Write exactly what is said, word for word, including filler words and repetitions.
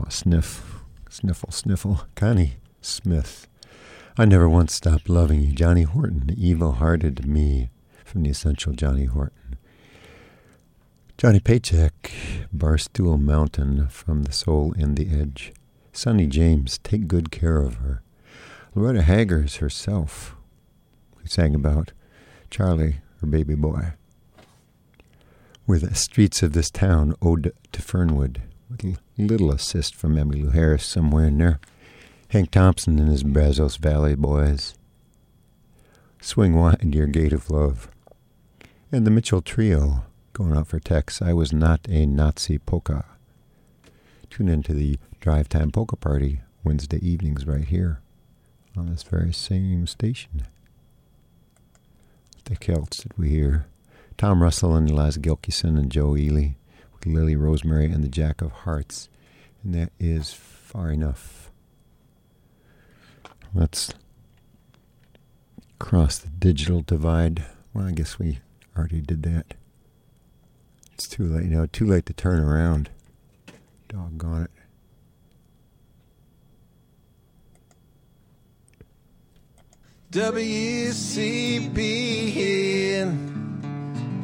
Oh, sniff, sniffle, sniffle. Connie Smith. I never once stopped loving you. Johnny Horton, evil-hearted me, from the Essential Johnny Horton. Johnny Paycheck, Barstool Mountain, from The Soul in the Edge. Sonny James, Take Good Care of Her. Loretta Haggers herself, who sang about Charlie, her baby boy. With the Streets of This Town, Ode to Fernwood, with a little assist from Emmylou Harris somewhere in there. Hank Thompson and his Brazos Valley Boys. Swing Wide, Your Gate of Love. And the Mitchell Trio, going out for Tex, I Was Not a Nazi Polka. Tune into the Drive Time Polka Party Wednesday evenings right here on this very same station. What the hell else did we hear? Tom Russell and Eliza Gilkison and Joe Ely with Lily Rosemary and the Jack of Hearts. And that is Far Enough. Let's cross the digital divide. Well, I guess we already did that. It's too late now. Too late to turn around. Doggone it. W C B